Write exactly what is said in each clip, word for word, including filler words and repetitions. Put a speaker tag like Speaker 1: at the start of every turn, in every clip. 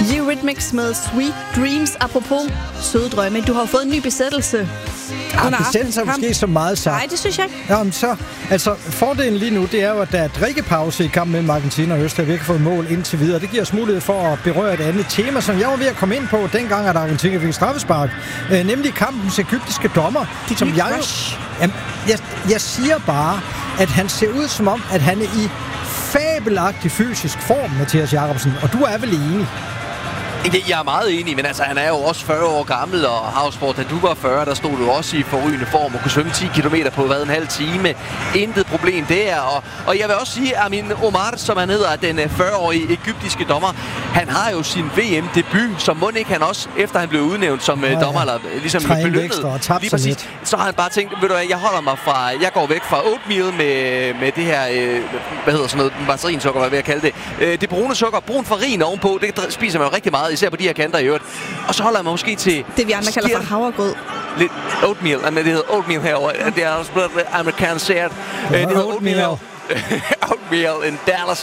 Speaker 1: Eurythmics med Sweet Dreams. Apropos søde drømme, du har fået en ny besættelse.
Speaker 2: Ja, besættelse er måske så meget sagt.
Speaker 1: Nej, det synes jeg ikke.
Speaker 2: Jamen så, altså fordelen lige nu, det er jo, at der er drikkepause i kampen mellem Argentina og Østrig. Vi har ikke fået mål indtil videre. Det giver os mulighed for at berøre et andet tema, som jeg var ved at komme ind på, dengang at Argentina fik straffespark. Øh, nemlig kampens egyptiske dommer,
Speaker 1: det
Speaker 2: som jeg, jamen, jeg jeg siger bare, at han ser ud som om, at han er i fabelagtig fysisk form, Mathias Jacobsen. Og du er vel enig?
Speaker 3: Jeg er meget enig, men altså, han er jo også fyrre år gammel, og Havsborg, da du var fyrre, der stod du også i forrygende form og kunne svømme ti kilometer på hvad, en halv time. Intet problem der. Og, og jeg vil også sige, at Amin Omar, som han hedder, den fyrre-årige egyptiske dommer, han har jo sin V M-debut, så må ikke han også, efter han blev udnævnt som oh, ja. dommer, eller ligesom belønnet, lige præcis, så har han bare tænkt, ved du hvad, jeg holder mig fra, jeg går væk fra oatmeal med, med det her, øh, hvad hedder sådan noget, margarinsukker, hvad jeg vil kalde det. Øh, det brune sukker, brun farin ovenpå, det spiser man jo rigtig meget, især på de her kanter i øvrigt. Og så holder man måske til...
Speaker 1: Det vi andre kalder for havregrød.
Speaker 3: Lidt oatmeal. Men det hedder oatmeal herovre. Det er også blevet amerikaniseret. Det hedder oatmeal. Oatmeal in Dallas.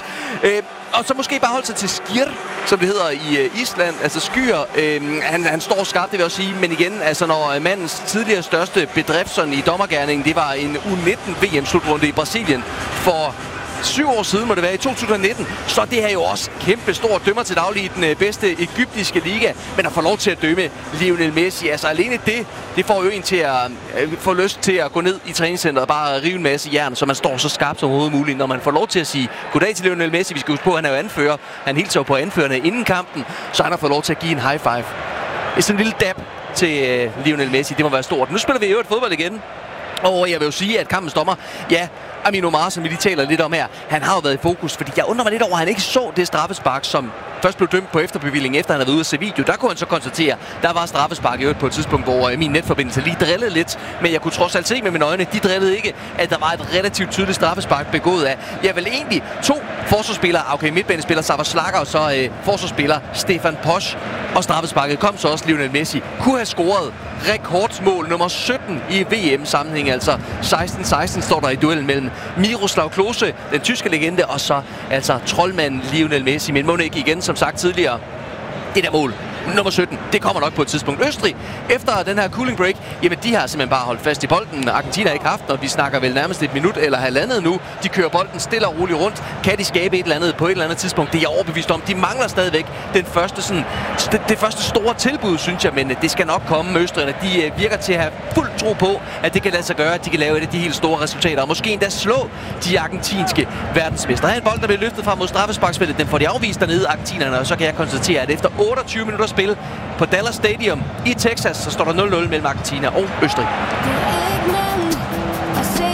Speaker 3: Og så måske bare holde sig til skir, som det hedder i Island. Altså skyer. Han, han står skarpt, det vil jeg også sige. Men igen, altså når mandens tidligere største bedrift sådan i dommergerningen, det var en U nitten V M-slutrunde i Brasilien for... Syv år siden må det være, i to tusind nitten, så det her jo også kæmpe stor dømmer til daglig i den bedste egyptiske liga, men at få lov til at dømme Lionel Messi, altså alene det, det får jo en til at øh, få lyst til at gå ned i træningscenteret og bare rive en masse jern, så man står så skarpt som overhovedet muligt, når man får lov til at sige goddag til Lionel Messi. Vi skal huske på, at han er jo anfører, han hilser jo på anførerne inden kampen, så han har fået lov til at give en high five. Det er sådan en lille dab til øh, Lionel Messi, det må være stort. Nu spiller vi jo et fodbold igen. Og jeg vil jo sige, at kampens dommer, ja, Amin Omar, som vi lige taler lidt om her, han har jo været i fokus, fordi jeg undrer mig lidt over, at han ikke så det straffespark, som først blev dømt på efterbevilling, efter han havde været ude at se video. Der kunne han så konstatere, der var straffespark i øvrigt på et tidspunkt, hvor min netforbindelse lige drillede lidt, men jeg kunne trods alt se med mine øjne, de drillede ikke, at der var et relativt tydeligt straffespark begået af. Jeg vil egentlig to forsvarsspillere, okay, midtbanespiller Savas Slager, og så øh, forsvarsspiller Stefan Posch, og straffesparket kom så også Lionel Messi. Kunne have scoret rekordsmål nummer sytten i V M-sammenhæng, altså seksten seksten står der i duellen mellem Miroslav Klose, den tyske legende, og så altså troldmanden Lionel Messi. Men må ikke igen, som sagt tidligere, det der mål nummer sytten, det kommer nok på et tidspunkt. Østrig, efter den her cooling break, jamen de har simpelthen bare holdt fast i bolden. Argentina har ikke haft, og vi snakker vel nærmest et minut eller halvandet nu. De kører bolden stille og roligt rundt. Kan de skabe et eller andet på et eller andet tidspunkt? Det er jeg overbevist om. De mangler stadigvæk den første, sådan, det, det første store tilbud, synes jeg, men det skal nok komme med østrigerne. De virker til at have fuld tro på, at det kan lade sig gøre, at de kan lave et af de helt store resultater, og måske endda slå de argentinske verdensmestre. Her er en bold, der bliver løftet frem mod straffesparksfeltet. Den får de afvist dernede, argentinerne, og så kan jeg konstatere, at efter otteogtyve minutter spil på Dallas Stadium i Texas, så står der nul nul mellem Argentina og Østrig.